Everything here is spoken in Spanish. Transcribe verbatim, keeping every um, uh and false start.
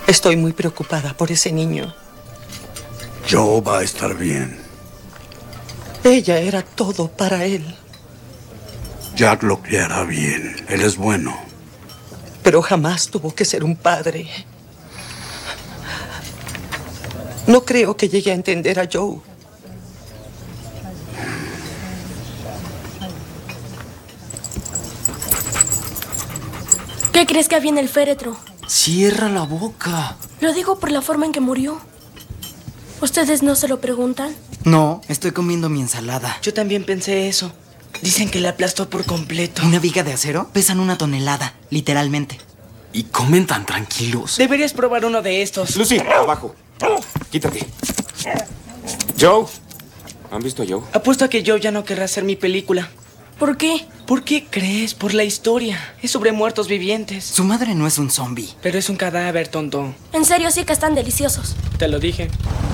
Estoy muy preocupada por ese niño. Joe va a estar bien. Ella era todo para él. Jack lo criará bien. Él es bueno. Pero jamás tuvo que ser un padre. No creo que llegue a entender a Joe. ¿Qué crees que había en el féretro? Cierra la boca. Lo digo por la forma en que murió. ¿Ustedes no se lo preguntan? No, estoy comiendo mi ensalada. Yo también pensé eso. Dicen que la aplastó por completo. ¿Una viga de acero? Pesan una tonelada, literalmente. Y comen tan tranquilos. Deberías probar uno de estos. Lucy, abajo. Quítate. Joe. ¿Han visto a Joe? Apuesto a que Joe ya no querrá hacer mi película. ¿Por qué? ¿Por qué crees? Por la historia. Es sobre muertos vivientes. Su madre no es un zombie. Pero es un cadáver, tonto. En serio, sí que están deliciosos. Te lo dije.